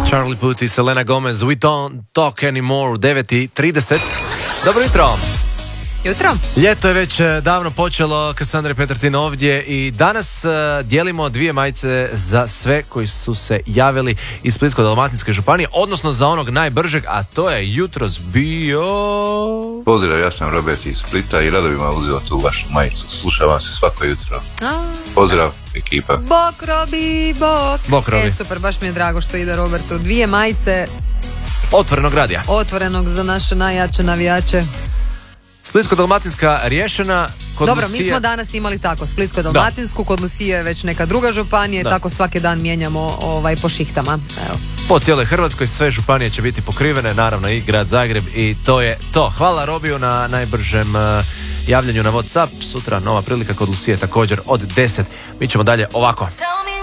Charlie Puth i Selena Gomez, We Don't Talk Anymore, u 9:30. Dobro jutro. Jutro. Ljeto je već davno počelo, Kassandra Petrtin ovdje i danas dijelimo 2 majice za sve koji su se javili iz Splitsko-dalmatinske županije, odnosno za onog najbržeg, a to je jutros bio... Pozdrav, ja sam Robert iz Splita i rado bi vam uzeo tu vašu majicu. Slušam vam se svako jutro. Pozdrav, ekipa. Bok Robi, bok. Bok Robi. Super, baš mi je drago što ide Robertu. 2 majice. Otvorenog radija. Otvorenog za naše najjače navijače. Splitsko-dalmatinska riješena. Kod Dobro, Lucija... mi smo danas imali tako Splitsko-dalmatinsku, kod Lucije je već neka druga županija, tako svaki dan mijenjamo po šihtama. Evo. Po cijeloj Hrvatskoj sve županije će biti pokrivene, naravno i grad Zagreb, i to je to. Hvala Robiju na najbržem javljanju na WhatsApp. Sutra nova prilika kod Lucije također od 10. Mi ćemo dalje ovako.